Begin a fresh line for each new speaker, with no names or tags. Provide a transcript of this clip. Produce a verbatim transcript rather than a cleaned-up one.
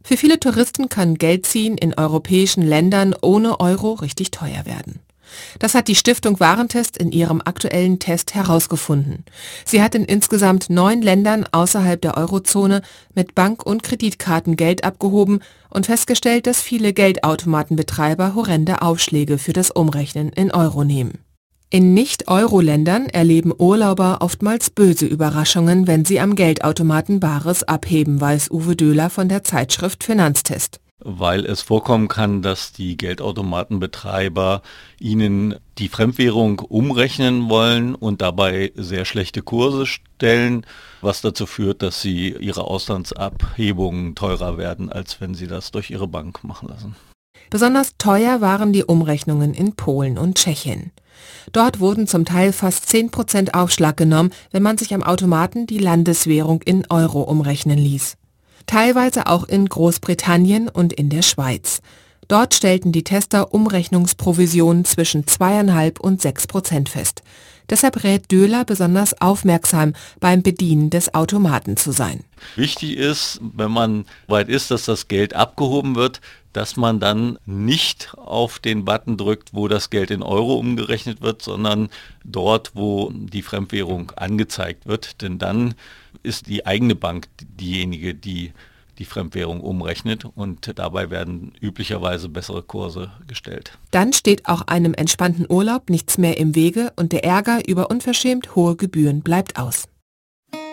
Für viele Touristen kann Geldziehen in europäischen Ländern ohne Euro richtig teuer werden. Das hat die Stiftung Warentest in ihrem aktuellen Test herausgefunden. Sie hat in insgesamt neun Ländern außerhalb der Eurozone mit Bank- und Kreditkarten Geld abgehoben und festgestellt, dass viele Geldautomatenbetreiber horrende Aufschläge für das Umrechnen in Euro nehmen. In Nicht-Euro-Ländern erleben Urlauber oftmals böse Überraschungen, wenn sie am Geldautomaten Bares abheben, weiß Uwe Döhler von der Zeitschrift Finanztest.
Weil es vorkommen kann, dass die Geldautomatenbetreiber ihnen die Fremdwährung umrechnen wollen und dabei sehr schlechte Kurse stellen, was dazu führt, dass sie ihre Auslandsabhebungen teurer werden, als wenn sie das durch ihre Bank machen lassen.
Besonders teuer waren die Umrechnungen in Polen und Tschechien. Dort wurden zum Teil fast zehn Prozent Aufschlag genommen, wenn man sich am Automaten die Landeswährung in Euro umrechnen ließ. Teilweise auch in Großbritannien und in der Schweiz. Dort stellten die Tester Umrechnungsprovisionen zwischen zwei Komma fünf und sechs Prozent fest. Deshalb rät Döhler, besonders aufmerksam beim Bedienen des Automaten zu sein.
Wichtig ist, wenn man weit ist, dass das Geld abgehoben wird, dass man dann nicht auf den Button drückt, wo das Geld in Euro umgerechnet wird, sondern dort, wo die Fremdwährung angezeigt wird. Denn dann ist die eigene Bank diejenige, die die Fremdwährung umrechnet und dabei werden üblicherweise bessere Kurse gestellt.
Dann steht auch einem entspannten Urlaub nichts mehr im Wege und der Ärger über unverschämt hohe Gebühren bleibt aus.